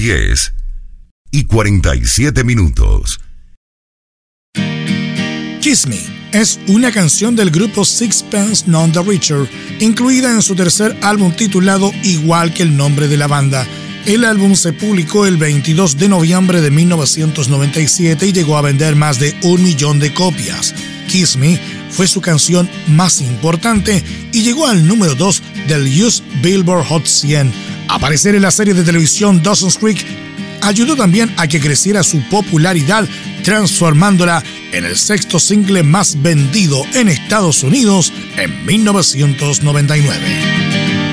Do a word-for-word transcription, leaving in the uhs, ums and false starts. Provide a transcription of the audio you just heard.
diez y cuarenta y siete minutos. Kiss Me es una canción del grupo Sixpence None the Richer, incluida en su tercer álbum titulado igual que el nombre de la banda. El álbum se publicó el veintidós de noviembre de mil novecientos noventa y siete y llegó a vender más de un millón de copias. Kiss Me fue su canción más importante y llegó al número dos del U S Billboard Hot cien. Aparecer en la serie de televisión Dawson's Creek ayudó también a que creciera su popularidad, transformándola en el sexto single más vendido en Estados Unidos en mil novecientos noventa y nueve.